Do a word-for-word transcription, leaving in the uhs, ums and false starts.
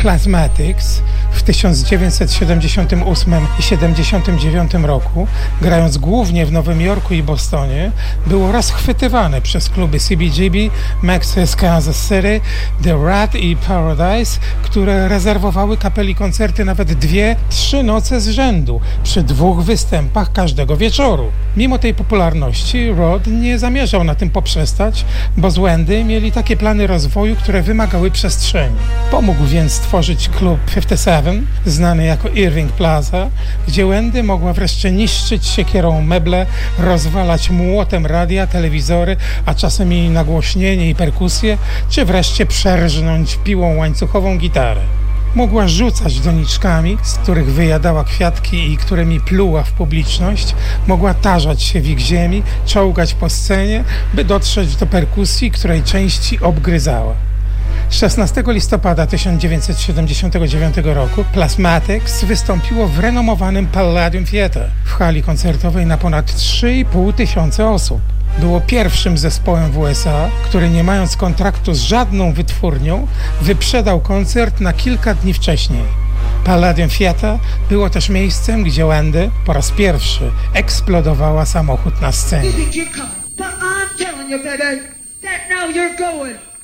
Plasmatics w tysiąc dziewięćset siedemdziesiątym ósmym i siedemdziesiątym dziewiątym roku, grając głównie w Nowym Jorku i Bostonie, było rozchwytywane przez kluby C B G B, Max's Kansas City, The Rat i Paradise, które rezerwowały kapeli koncerty nawet dwie, trzy noce z rzędu, przy dwóch występach każdego wieczoru. Mimo tej popularności Rod nie zamierzał na tym poprzestać, bo z Wendy mieli takie plany rozwoju, które wymagały przestrzeni. Pomógł więc stworzyć klub pięćdziesiąt siedem, znany jako Irving Plaza, gdzie Wendy mogła wreszcie niszczyć siekierą meble, rozwalać młotem radia, telewizory, a czasem i nagłośnienie i perkusję, czy wreszcie przerżnąć piłą łańcuchową gitarę. Mogła rzucać doniczkami, z których wyjadała kwiatki i którymi pluła w publiczność, mogła tarzać się w ich ziemi, czołgać po scenie, by dotrzeć do perkusji, której części obgryzała. szesnastego listopada tysiąc dziewięćset siedemdziesiątego dziewiątego roku Plasmatics wystąpiło w renomowanym Palladium Theatre w hali koncertowej na ponad trzy i pół tysiące osób. Było pierwszym zespołem w U S A, który nie mając kontraktu z żadną wytwórnią, wyprzedał koncert na kilka dni wcześniej. Palladium Theatre było też miejscem, gdzie Wendy po raz pierwszy eksplodowała samochód na scenie.